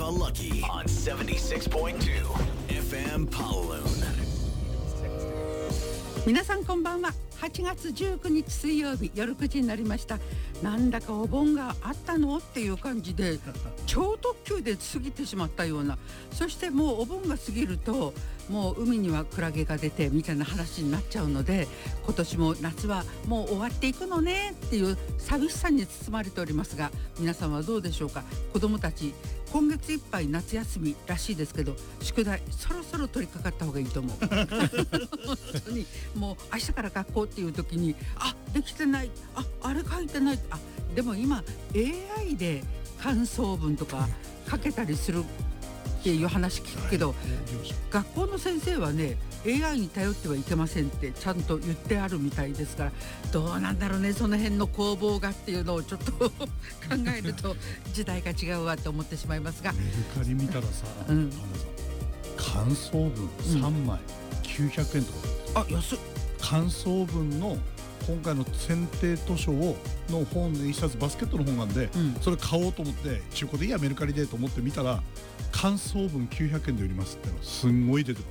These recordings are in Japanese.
Shiva Lucky on 76.2 FM Paloon。 皆さんこんばんは。8月19日水曜日夜9時になりました。なんだかお盆があったのっていう感じで超特急で過ぎてしまったような、そしてもうお盆が過ぎるともう海にはクラゲが出てみたいな話になっちゃうので、今年も夏はもう終わっていくのねっていう寂しさに包まれておりますが、皆さんはどうでしょうか。子どもたち今月いっぱい夏休みらしいですけど、宿題そろそろ取り掛かった方がいいと思う本当にもう明日から学校っていう時にできてない、あれ書いてない、でも今 AI で感想文とか書けたりするっていう話聞くけど、学校の先生はね AI に頼ってはいけませんってちゃんと言ってあるみたいですから、どうなんだろうね、その辺の攻防がっていうのをちょっと考えると時代が違うわと思ってしまいますが、 メルカリ見たらさ、感想文3枚、900円とか。 安っ。 感想文の今回の選定図書の本で一冊バスケットの本なんで、それ買おうと思って中古でいいやメルカリでと思って見たら、感想文900円で売りますってのすんごい出てます。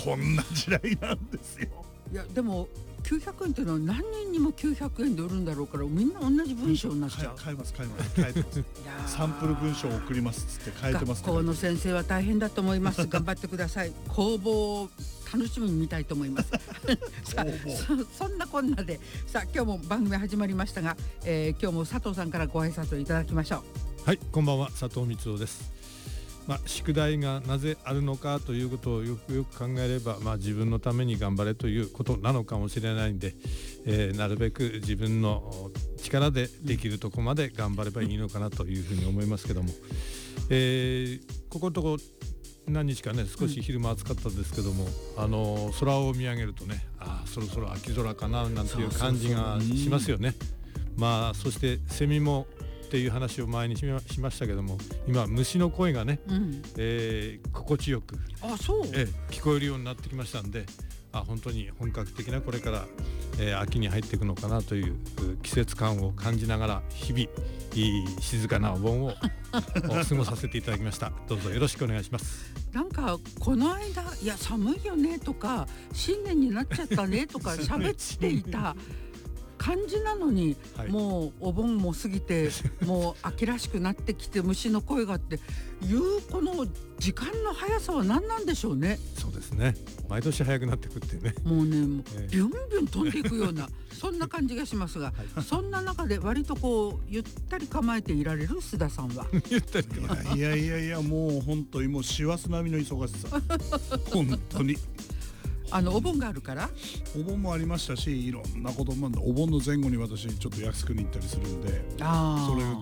こんな時代なんですよ。 いやでも900円っていうのは何人にも900円で売るんだろうから、みんな同じ文章になっちゃう。 買えますサンプル文章を送りますっつって変えてます。 学校の先生は大変だと思います頑張ってください。工房を楽しみに見たいと思いますさあ そんなこんなでさあ今日も番組始まりましたが、今日も佐藤さんからご挨拶をいただきましょう。 はい、こんばんは、佐藤光雄です。宿題がなぜあるのかということをよく考えれば、自分のために頑張れということなのかもしれないんで、なるべく自分の力でできるとこまで頑張ればいいのかなというふうに思いますけども、ここのとこ何日かね少し昼間暑かったですけども、空を見上げるとね、そろそろ秋空かななんていう感じがしますよね。そしてセミもっていう話を前にしましたけども、今虫の声がね、心地よく聞こえるようになってきましたんで、本当に本格的なこれから、秋に入っていくのかなという季節感を感じながら日々静かなお盆を過ごさせていただきましたどうぞよろしくお願いします。 なんかこの間いや寒いよねとか新年になっちゃったねとか喋っていた感じなのに、もうお盆も過ぎてもう秋らしくなってきて虫の声がっていうこの時間の速さは何なんでしょうね。 そうですね、毎年早くなってくってね、 もうねもうビュンビュン飛んでいくようなそんな感じがしますが、そんな中で割とこうゆったり構えていられる須田さんはゆったりいやもう本当にもう師走並みの忙しさ本当にお盆があるから。 お盆もありましたし、いろんなこともあるんで、お盆の前後に私ちょっと靖国に行ったりするんで、それ